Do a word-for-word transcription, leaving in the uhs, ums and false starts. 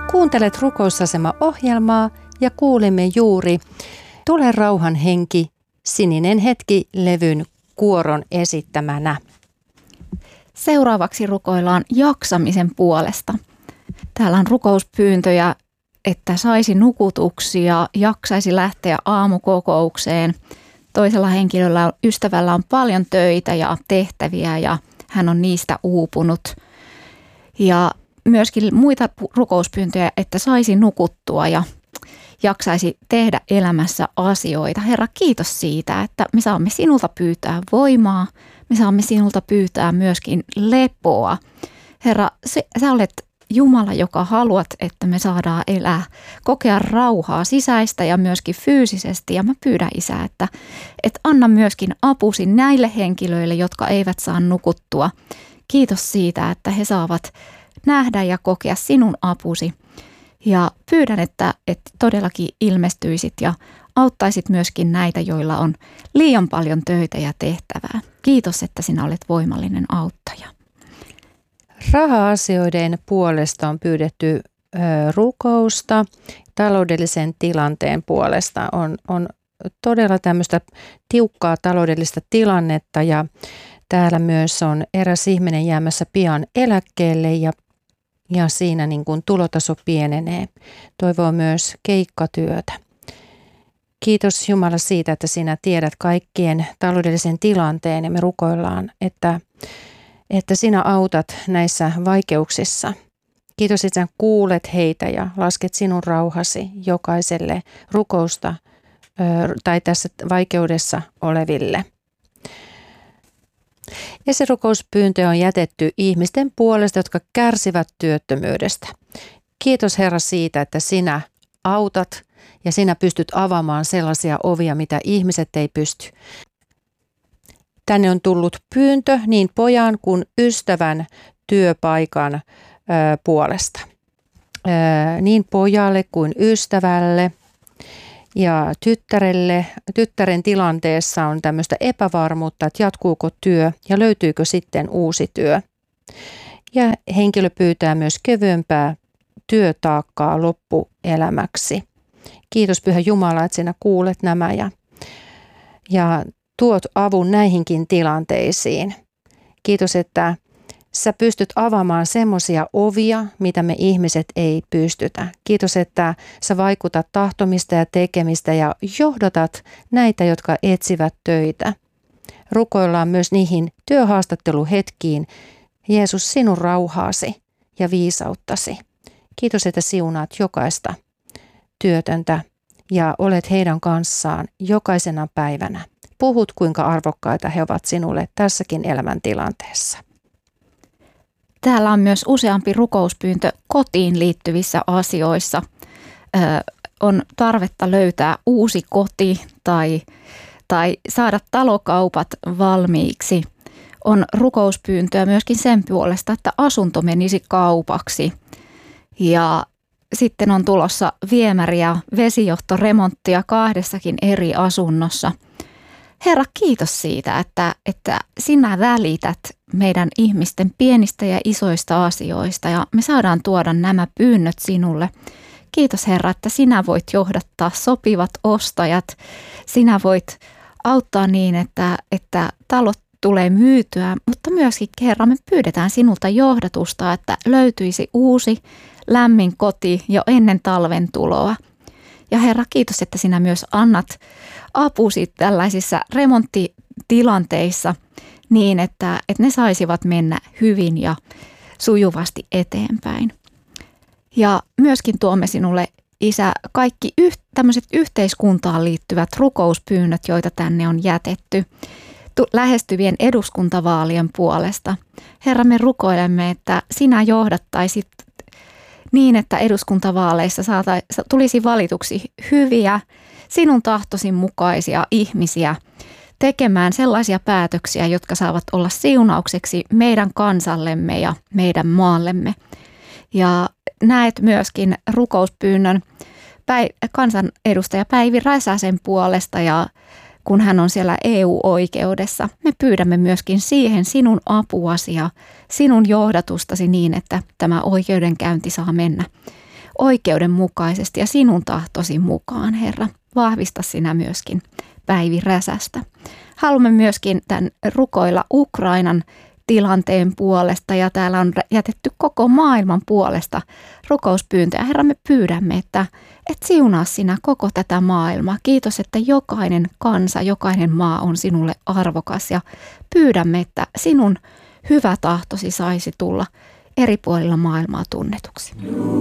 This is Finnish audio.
Kuuntelet Rukousasema-ohjelmaa ja kuulimme juuri Tule rauhan henki, sininen hetki-levyn kuoron esittämänä. Seuraavaksi rukoillaan jaksamisen puolesta. Täällä on rukouspyyntöjä, että saisi nukutuksia, jaksaisi lähteä aamukokoukseen. Toisella henkilöllä, ystävällä on paljon töitä ja tehtäviä ja hän on niistä uupunut. Ja myöskin muita rukouspyyntöjä, että saisi nukuttua ja jaksaisi tehdä elämässä asioita. Herra, kiitos siitä, että me saamme sinulta pyytää voimaa, me saamme sinulta pyytää myöskin lepoa. Herra, sä olet Jumala, joka haluat, että me saadaan elää, kokea rauhaa sisäistä ja myöskin fyysisesti. Ja mä pyydän, Isä, että, että anna myöskin apusi näille henkilöille, jotka eivät saa nukuttua. Kiitos siitä, että he saavat nähdä ja kokea sinun apusi. Ja pyydän, että, että todellakin ilmestyisit ja auttaisit myöskin näitä, joilla on liian paljon töitä ja tehtävää. Kiitos, että sinä olet voimallinen auttaja. Raha-asioiden puolesta on pyydetty ö, rukousta. Taloudellisen tilanteen puolesta on, on todella tämmöistä tiukkaa taloudellista tilannetta ja täällä myös on eräs ihminen jäämässä pian eläkkeelle ja, ja siinä niin kuin tulotaso pienenee. Toivoo myös keikkatyötä. Kiitos Jumala siitä, että sinä tiedät kaikkien taloudellisen tilanteen ja me rukoillaan, että, että sinä autat näissä vaikeuksissa. Kiitos, että sinä kuulet heitä ja lasket sinun rauhasi jokaiselle rukousta ö, tai tässä vaikeudessa oleville. Esirukouspyyntö on jätetty ihmisten puolesta, jotka kärsivät työttömyydestä. Kiitos Herra siitä, että sinä autat ja sinä pystyt avaamaan sellaisia ovia, mitä ihmiset ei pysty. Tänne on tullut pyyntö niin pojan kuin ystävän työpaikan ö, puolesta. Ö, niin pojalle kuin ystävälle. Ja tyttärelle, tyttären tilanteessa on tämmöistä epävarmuutta, että jatkuuko työ ja löytyykö sitten uusi työ. Ja henkilö pyytää myös kevyempää työtaakkaa loppuelämäksi. Kiitos Pyhä Jumala, että sinä kuulet nämä ja, ja tuot avun näihinkin tilanteisiin. Kiitos, että sä pystyt avaamaan semmoisia ovia, mitä me ihmiset ei pystytä. Kiitos, että sä vaikutat tahtomista ja tekemistä ja johdatat näitä, jotka etsivät töitä. Rukoillaan myös niihin työhaastatteluhetkiin, Jeesus, sinun rauhaasi ja viisauttasi. Kiitos, että siunaat jokaista työtöntä ja olet heidän kanssaan jokaisena päivänä. Puhut, kuinka arvokkaita he ovat sinulle tässäkin elämäntilanteessa. Täällä on myös useampi rukouspyyntö kotiin liittyvissä asioissa. Ö, on tarvetta löytää uusi koti tai, tai saada talokaupat valmiiksi. On rukouspyyntöä myöskin sen puolesta, että asunto menisi kaupaksi. Ja sitten on tulossa viemäri- ja vesijohtoremonttia kahdessakin eri asunnossa. Herra, kiitos siitä, että, että sinä välität meidän ihmisten pienistä ja isoista asioista ja me saadaan tuoda nämä pyynnöt sinulle. Kiitos Herra, että sinä voit johdattaa sopivat ostajat. Sinä voit auttaa niin, että, että talot tulee myytyä, mutta myöskin Herra, me pyydetään sinulta johdatusta, että löytyisi uusi lämmin koti jo ennen talven tuloa. Ja Herra, kiitos, että sinä myös annat apusi tällaisissa remonttitilanteissa niin, että, että ne saisivat mennä hyvin ja sujuvasti eteenpäin. Ja myöskin tuomme sinulle, Isä, kaikki yh, tämmöiset yhteiskuntaan liittyvät rukouspyynnöt, joita tänne on jätetty lähestyvien eduskuntavaalien puolesta. Herra, me rukoilemme, että sinä johdattaisit niin, että eduskuntavaaleissa saata, tulisi valituksi hyviä, sinun tahtosi mukaisia ihmisiä tekemään sellaisia päätöksiä, jotka saavat olla siunaukseksi meidän kansallemme ja meidän maallemme. Ja näet myöskin rukouspyynnön Päi- kansanedustaja Päivi Räsäsen puolesta ja kun hän on siellä E U-oikeudessa, me pyydämme myöskin siihen sinun apuasi ja sinun johdatustasi niin, että tämä oikeudenkäynti saa mennä oikeudenmukaisesti ja sinun tahtosi mukaan, Herra. Vahvista sinä myöskin Päivi Räsästä. Haluamme myöskin tämän rukoilla Ukrainan tilanteen puolesta ja täällä on jätetty koko maailman puolesta rukouspyyntöjä. Herra, me pyydämme, että et siunaa sinä koko tätä maailmaa. Kiitos, että jokainen kansa, jokainen maa on sinulle arvokas ja pyydämme, että sinun hyvä tahtosi saisi tulla eri puolilla maailmaa tunnetuksi.